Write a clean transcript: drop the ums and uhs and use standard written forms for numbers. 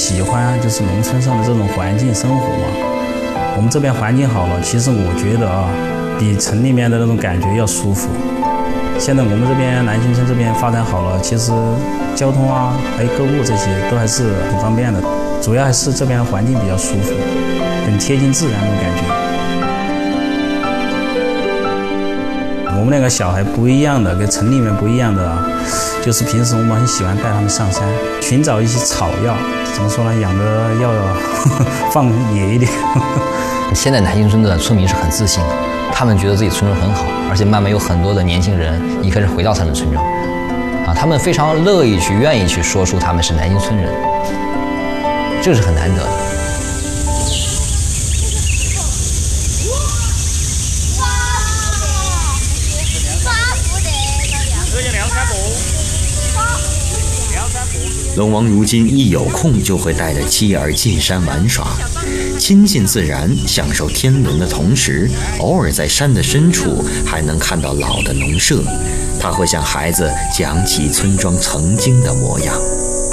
喜欢就是农村上的这种环境生活嘛。我们这边环境好了，其实我觉得比城里面的那种感觉要舒服。现在我们这边南新村这边发展好了，其实交通还有购物这些都还是很方便的，主要还是这边的环境比较舒服，很贴近自然那种感觉。我们那个小孩不一样的，跟城里面不一样的，就是平时我们很喜欢带他们上山，寻找一些草药，怎么说呢，养的要放野一点。 现在南新村的村民是很自信的，他们觉得自己村庄很好，而且慢慢有很多的年轻人一开始回到他们村庄，他们非常乐意去、愿意去说出他们是南新村人，这是很难得的。 龙王如今一有空就会带着妻儿进山玩耍，亲近自然，享受天伦的同时，偶尔在山的深处还能看到老的农舍，他会向孩子讲起村庄曾经的模样。